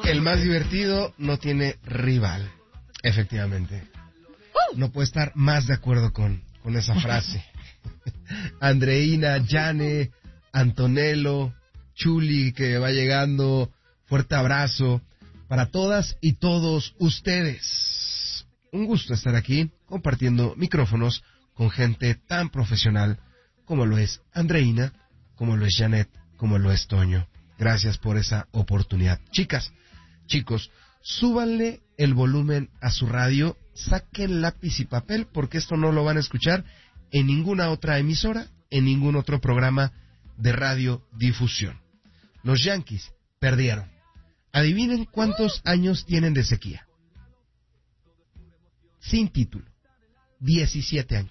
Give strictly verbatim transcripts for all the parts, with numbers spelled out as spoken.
El más divertido no tiene rival. Efectivamente. No puedo estar más de acuerdo con, con esa frase. Andreina, Jane, Antonello, Chuli, que va llegando. Fuerte abrazo para todas y todos ustedes. Un gusto estar aquí compartiendo micrófonos con gente tan profesional como lo es Andreina, como lo es Janet, como lo es Toño. Gracias por esa oportunidad. Chicas, chicos, súbanle el volumen a su radio, saquen lápiz y papel, porque esto no lo van a escuchar en ninguna otra emisora, en ningún otro programa de radiodifusión. Los Yankees perdieron. Adivinen cuántos años tienen de sequía. Sin título. diecisiete años.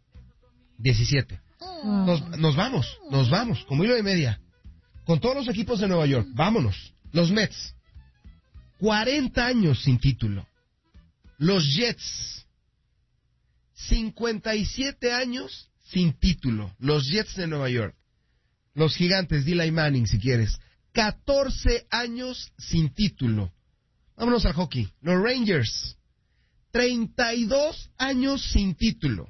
diecisiete. Nos, nos vamos, nos vamos, como hilo de media. Con todos los equipos de Nueva York, vámonos. Los Mets, cuarenta años sin título. Los Jets, cincuenta y siete años sin título. Los Jets de Nueva York. Los Gigantes, Eli Manning si quieres, catorce años sin título. Vámonos al hockey. Los Rangers, treinta y dos años sin título.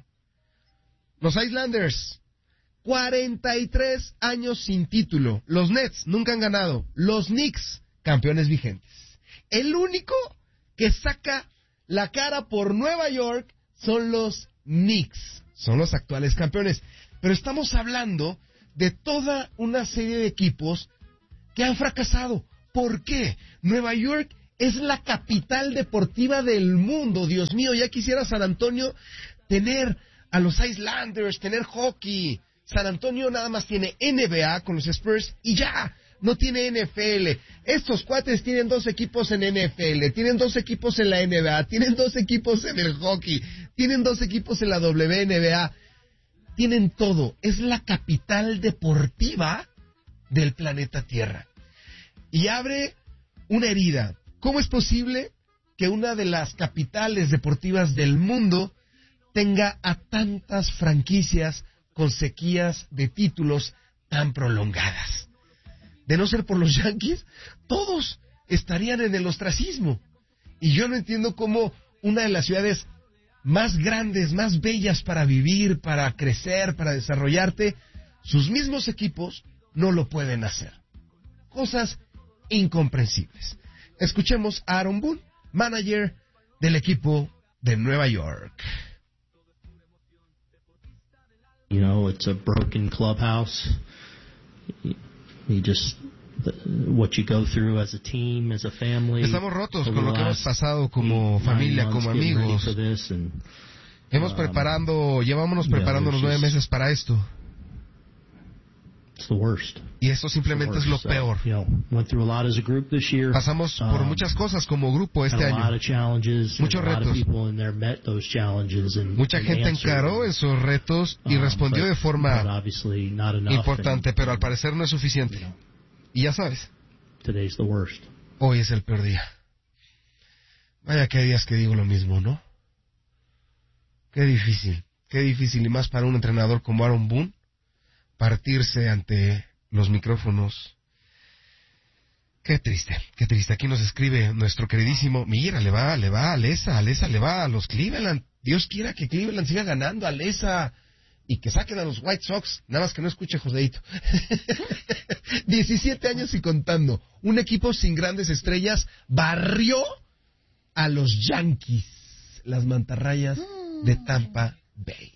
Los Islanders, cuarenta y tres años sin título. Los Nets nunca han ganado. Los Knicks, campeones vigentes. El único que saca la cara por Nueva York son los Knicks. Son los actuales campeones. Pero estamos hablando de toda una serie de equipos que han fracasado. ¿Por qué? Nueva York es la capital deportiva del mundo. Dios mío, ya quisiera San Antonio tener a los Islanders, tener hockey. San Antonio nada más tiene N B A con los Spurs y ya, no tiene N F L. Estos cuates tienen dos equipos en N F L, tienen dos equipos en la N B A, tienen dos equipos en el hockey, tienen dos equipos en la W N B A. Tienen todo. Es la capital deportiva del planeta Tierra. Y abre una herida. ¿Cómo es posible que una de las capitales deportivas del mundo tenga a tantas franquicias con sequías de títulos tan prolongadas? De no ser por los Yankees, todos estarían en el ostracismo. Y yo no entiendo cómo una de las ciudades más grandes, más bellas para vivir, para crecer, para desarrollarte, sus mismos equipos no lo pueden hacer. Cosas incomprensibles. Escuchemos a Aaron Boone, manager del equipo de Nueva York. You know, it's a broken clubhouse. You just what you go through as a team, as a family. Estamos rotos con lo que hemos pasado como familia, como amigos. Hemos preparando, llevámonos preparando los nueve meses para esto. It's the worst. Y esto simplemente es lo peor. Pasamos por muchas cosas como grupo este año. Muchos retos. Mucha gente encaró esos retos y respondió de forma importante, pero al parecer no es suficiente. Y ya sabes, hoy es el peor día. Vaya que hay días que digo lo mismo, ¿no? Qué difícil, qué difícil, y más para un entrenador como Aaron Boone, partirse ante los micrófonos. Qué triste, qué triste. Aquí nos escribe nuestro queridísimo, mira, le va, le va a Alesa, Alesa le va a los Cleveland. Dios quiera que Cleveland siga ganando, Alesa, y que saquen a los White Sox, nada más que no escuche Joseito. diecisiete años y contando. Un equipo sin grandes estrellas barrió a los Yankees, las mantarrayas de Tampa Bay.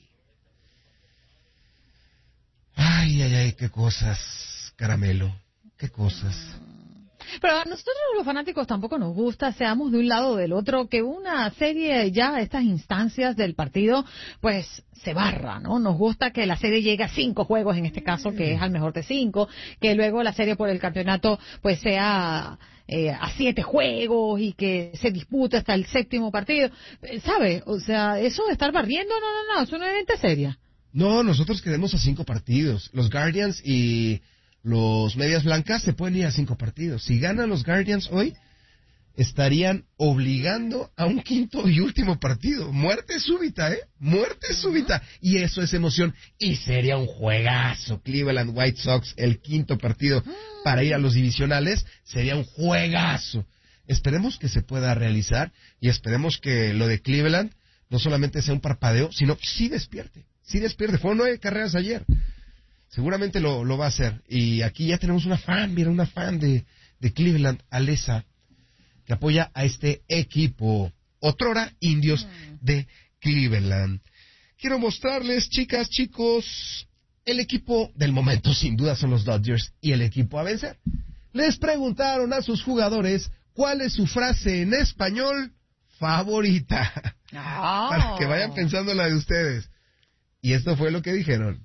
Ay, ay, ay, qué cosas, Caramelo, qué cosas. Pero a nosotros los fanáticos tampoco nos gusta, seamos de un lado o del otro, que una serie ya, estas instancias del partido, pues se barra, ¿no? Nos gusta que la serie llegue a cinco juegos, en este caso, que es al mejor de cinco, que luego la serie por el campeonato, pues sea eh, a siete juegos y que se dispute hasta el séptimo partido. ¿Sabe? O sea, eso de estar barriendo, no, no, no, eso no es gente seria. No, nosotros queremos a cinco partidos. Los Guardians y los Medias Blancas se pueden ir a cinco partidos. Si ganan los Guardians hoy, estarían obligando a un quinto y último partido. Muerte súbita, ¿eh? Muerte súbita. Y eso es emoción. Y sería un juegazo. Cleveland White Sox, el quinto partido para ir a los divisionales, sería un juegazo. Esperemos que se pueda realizar y esperemos que lo de Cleveland no solamente sea un parpadeo, sino que sí despierte, sí despierte. Fueron nueve carreras ayer. Seguramente lo, lo va a hacer. Y aquí ya tenemos una fan, mira, una fan de, de Cleveland, Alesa, que apoya a este equipo. Otrora Indios de Cleveland. Quiero mostrarles, chicas, chicos, el equipo del momento, sin duda, son los Dodgers y el equipo a vencer. Les preguntaron a sus jugadores cuál es su frase en español favorita. Oh. Para que vayan pensando la de ustedes. Y esto fue lo que dijeron.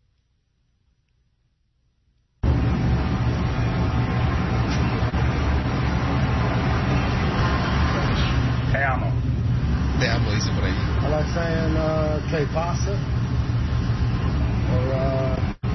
Te amo. Te amo, dice por ahí. I like saying, uh, ¿qué pasa? Or, uh,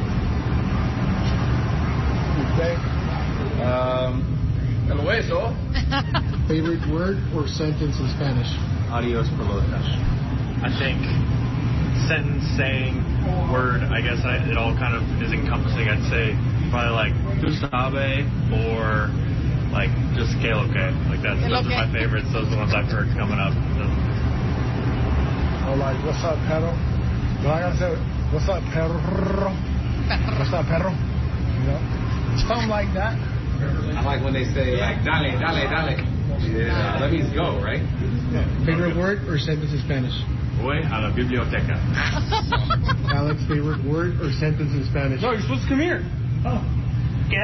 okay. Um, el hueso. Favorite word or sentence in Spanish? Adios pelotas. I think sentence, saying, word, I guess I, it all kind of is encompassing. I'd say probably like tu sabe or like just que lo que. Like that's, those are my favorites. Those are the ones I've heard coming up. Or like, what's up, perro? But I gotta say, what's up, perro? What's up, perro? You know? Something like that. I like when they say, like, dale, dale, dale. Yeah, that means go, right? Yeah. Favorite word or sentence in Spanish? Voy a la biblioteca. Alex, favorite word or sentence in Spanish? No, you're supposed to come here. Oh. ¿Qué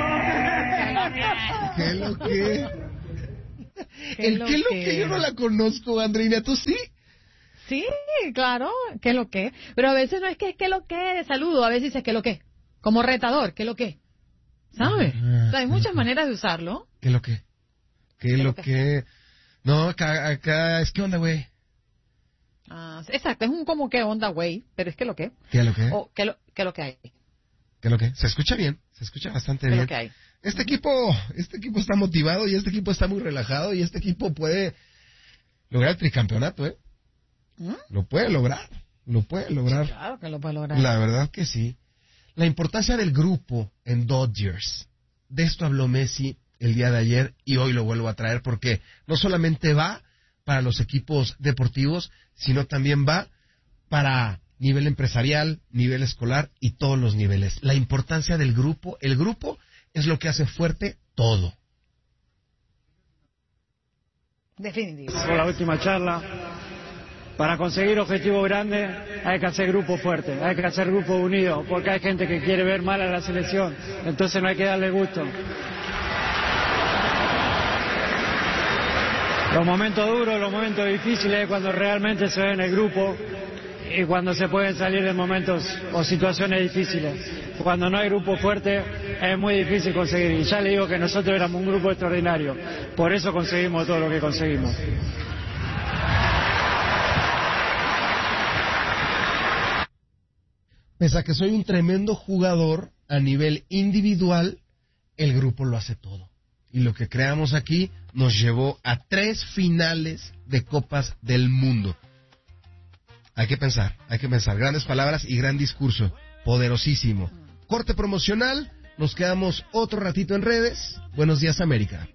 lo que? El qué lo que yo no la conozco, Andreina, ¿tú sí? Sí, claro, qué lo que. Pero a veces no es que es qué lo que de saludo, a veces dices qué lo que. Como retador, qué lo que. ¿Sabes? O sea, hay muchas maneras de usarlo. ¿Qué lo que? ¿Qué lo que? No, acá, acá es qué onda, güey. Ah, exacto, es un como qué onda, güey, pero es qué lo que. ¿Qué lo que? O qué lo, qué lo que hay. ¿Qué lo que? Se escucha bien, se escucha bastante bien. Lo que hay. Este equipo, este equipo está motivado y este equipo está muy relajado y este equipo puede lograr el tricampeonato, ¿eh? ¿Mm? Lo puede lograr, lo puede lograr. Sí, claro que lo puede lograr. La verdad que sí. La importancia del grupo en Dodgers. De esto habló Messi el día de ayer y hoy lo vuelvo a traer porque no solamente va para los equipos deportivos, sino también va para nivel empresarial, nivel escolar y todos los niveles. La importancia del grupo, el grupo es lo que hace fuerte todo. Definitivo. Por la última charla, para conseguir objetivos grandes hay que hacer grupos fuertes, hay que hacer grupos unidos, porque hay gente que quiere ver mal a la selección, entonces no hay que darle gusto. Los momentos duros, los momentos difíciles es cuando realmente se ve en el grupo y cuando se pueden salir de momentos o situaciones difíciles. Cuando no hay grupo fuerte es muy difícil conseguir. Y ya le digo que nosotros éramos un grupo extraordinario. Por eso conseguimos todo lo que conseguimos. Pese a que soy un tremendo jugador a nivel individual, el grupo lo hace todo. Y lo que creamos aquí nos llevó a tres finales de Copas del Mundo. Hay que pensar, hay que pensar. Grandes palabras y gran discurso. Poderosísimo. Corte promocional. Nos quedamos otro ratito en redes. Buenos días, América.